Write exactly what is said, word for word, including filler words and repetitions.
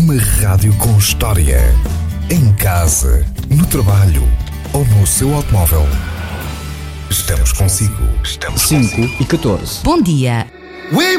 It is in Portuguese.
Uma rádio com história. Em casa, no trabalho ou no seu automóvel. Estamos consigo. Estamos cinco e catorze. Bom dia. We